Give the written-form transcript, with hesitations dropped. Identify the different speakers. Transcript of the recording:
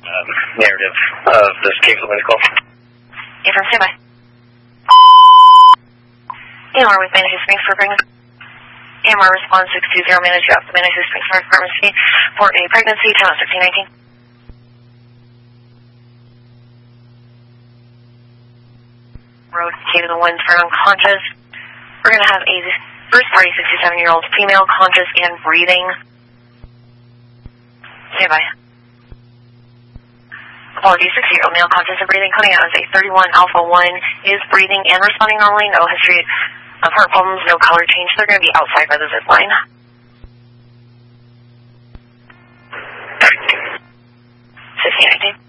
Speaker 1: narrative of this case of call.
Speaker 2: Affirm, stand by. AMR with Manatee Springs for pregnancy. AMR response 620, manager of the Manatee Springs Fire Department for a pregnancy, time 1619. Road K to the 1's for unconscious. We're going to have a first party 67-year-old female conscious and breathing. Stand by. Apologies, 60-year-old male conscious and breathing, coming out as a 31 Alpha 1, is breathing and responding normally, no history of heart problems, no color change. They're going to be outside by the zip line. 1619.